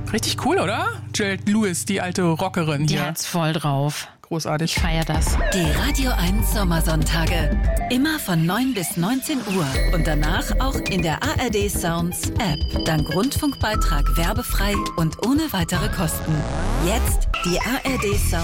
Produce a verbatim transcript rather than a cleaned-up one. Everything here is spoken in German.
Richtig cool, oder? Juliette Lewis, die alte Rockerin Die hier. hat's voll drauf. Großartig. Ich feier das. Die Radio eins Sommersonntage. Immer von neun bis neunzehn Uhr. Und danach auch in der A R D Sounds App. Dank Rundfunkbeitrag werbefrei und ohne weitere Kosten. Jetzt die A R D Sounds